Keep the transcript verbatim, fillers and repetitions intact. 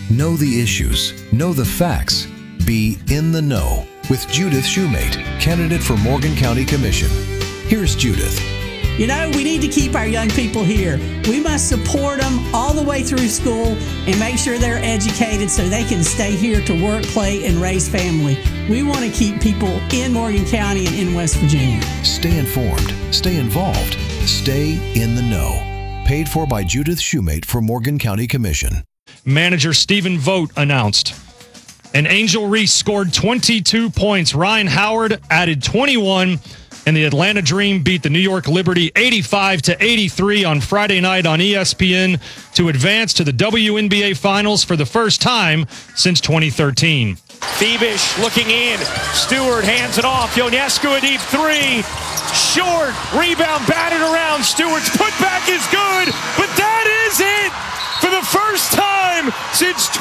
Know the issues. Know the facts. Be in the know with Judith Shoemate, candidate for Morgan County Commission. Here's Judith. You know, we need to keep our young people here. We must support them all the way through school and make sure they're educated so they can stay here to work, play, and raise family. We want to keep people in Morgan County and in West Virginia. Stay informed. Stay involved. Stay in the know. Paid for by Judith Shoemate for Morgan County Commission. Manager Stephen Vogt announced. And Angel Reese scored twenty-two points. Ryan Howard added twenty-one. And the Atlanta Dream beat the New York Liberty eighty-five to eighty-three on Friday night on E S P N to advance to the W N B A Finals for the first time since twenty thirteen. Thiebish looking in. Stewart hands it off. Ionescu a deep three. Short. Rebound batted around. Stewart's putback is good. But that is it. For the first time since